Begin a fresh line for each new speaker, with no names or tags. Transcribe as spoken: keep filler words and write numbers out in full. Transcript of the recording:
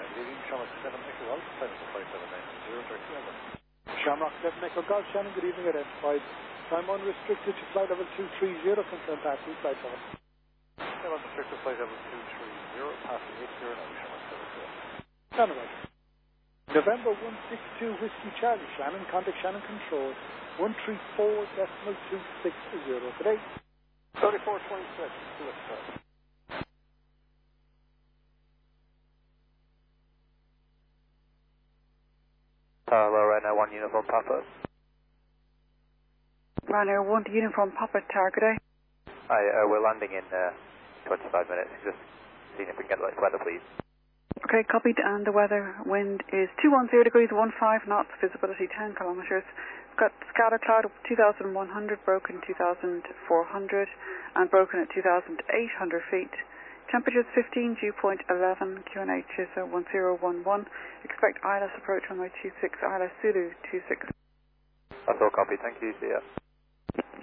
leading Shamrock seven Echo Golf, time is five seven nine zero, direct level.
Shamrock seven Echo Golf, Shannon, good evening, identified. Time unrestricted to flight level two three zero, confirm taxi, flight level.
Time unrestricted, flight level two three zero, passing eight zero now, Shamrock seven zero.
Shannon, right. November one six two Whiskey Charlie, Shannon, contact Shannon Control, one three four decimal two six zero today.
thirty-four twenty-six, two Express.
Hello, right now, one uniform Papa.
Ryanair one to uniform Papa, target A.
Hi, uh, we're landing in uh, twenty-five minutes. Just seeing if we can get the weather, please.
Okay, copied, and the weather wind is two one zero degrees, one five knots, visibility ten kilometres. Got scatter cloud up two thousand one hundred, broken two thousand four hundred, and broken at two thousand eight hundred feet. Temperatures fifteen, dew point eleven, Q N H is uh, one zero one one. Expect I L S approach runway two six, I L S Zulu two six.
That's all copy, thank you, see ya.